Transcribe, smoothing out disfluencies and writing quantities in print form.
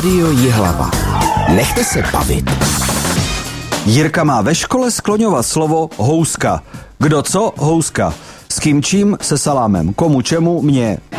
Rádio Jihlava. Nechte se bavit. Jirka má ve škole skloňovat slovo houska. Kdo co? Houska. S kým čím? Se salámem. Komu čemu? Mně.